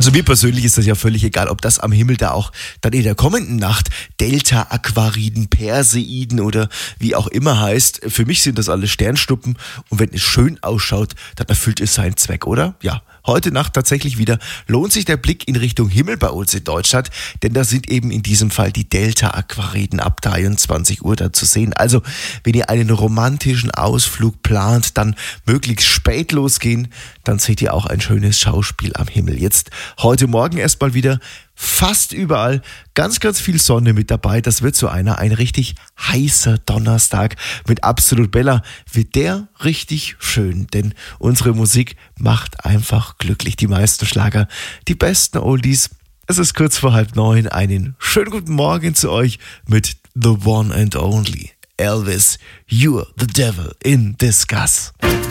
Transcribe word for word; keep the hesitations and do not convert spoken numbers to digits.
Also mir persönlich ist das ja völlig egal, ob das am Himmel da auch dann in der kommenden Nacht Delta-Aquariden, Perseiden oder wie auch immer heißt. Für mich sind das alles Sternschnuppen und wenn es schön ausschaut, dann erfüllt es seinen Zweck, oder? Ja. Heute Nacht tatsächlich wieder lohnt sich der Blick in Richtung Himmel bei uns in Deutschland, denn da sind eben in diesem Fall die Delta-Aquariden ab dreiundzwanzig Uhr da zu sehen. Also, wenn ihr einen romantischen Ausflug plant, dann möglichst spät losgehen, dann seht ihr auch ein schönes Schauspiel am Himmel. Jetzt heute Morgen erstmal wieder fast überall ganz, ganz viel Sonne mit dabei. Das wird so einer, ein richtig heißer Donnerstag mit Absolut Bella. Wird der richtig schön, denn unsere Musik macht einfach glücklich. Die meisten Schlager, die besten Oldies. Es ist kurz vor halb neun. Einen schönen guten Morgen zu euch mit The One and Only Elvis. You're the Devil in Disguise.